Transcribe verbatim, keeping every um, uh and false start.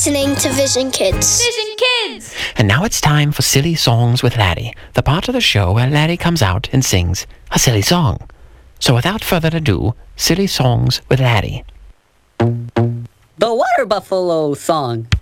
listening to Vision Kids. Vision Kids! And now it's time for Silly Songs with Laddie, the part of the show where Laddie comes out and sings a silly song. So without further ado, Silly Songs with Laddie. The Water Buffalo Song.